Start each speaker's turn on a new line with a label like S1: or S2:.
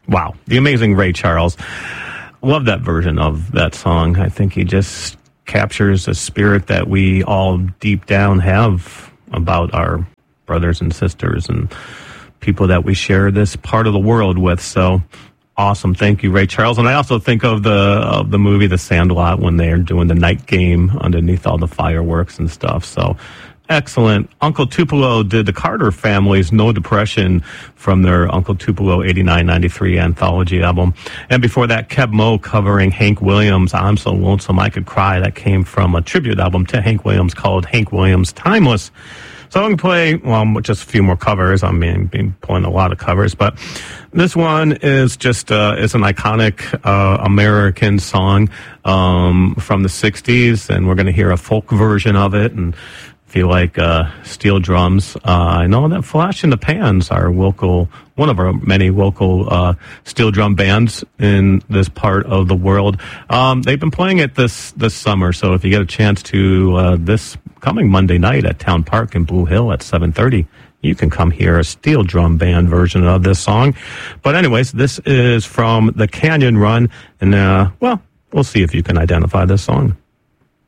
S1: Wow. The amazing Ray Charles. Love that version of that song. I think he just captures a spirit that we all deep down have about our brothers and sisters and people that we share this part of the world with. So awesome. Thank you, Ray Charles. And I also think of the movie The Sandlot when they're doing the night game underneath all the fireworks and stuff. So excellent. Uncle Tupelo did the Carter Family's No Depression from their Uncle Tupelo 89-93 anthology album. And before that, Keb Mo covering Hank Williams' I'm So Lonesome I Could Cry. That came from a tribute album to Hank Williams called Hank Williams Timeless. So I'm going to play, just a few more covers. I mean, been pulling a lot of covers, but this one is just, it's an iconic, American song, from the 60s, and we're going to hear a folk version of it, and if you like, steel drums. I know that Flash in the Pans are one of our many local, steel drum bands in this part of the world. They've been playing it this summer, so if you get a chance to, this coming Monday night at Town Park in Blue Hill at 7:30, you can come hear a steel drum band version of this song. But anyways, this is from the Canyon Run, and we'll see if you can identify this song.